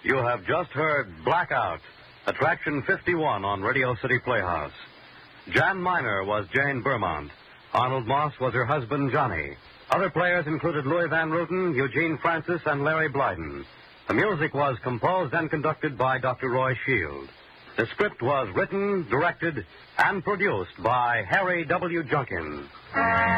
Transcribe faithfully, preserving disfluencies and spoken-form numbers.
You have just heard Blackout, Attraction fifty-one on Radio City Playhouse. Jan Miner was Jane Beaumont. Arnold Moss was her husband, Johnny. Other players included Louis Van Ruten, Eugene Francis, and Larry Blyden. The music was composed and conducted by Doctor Roy Shield. The script was written, directed, and produced by Harry W. Junkin.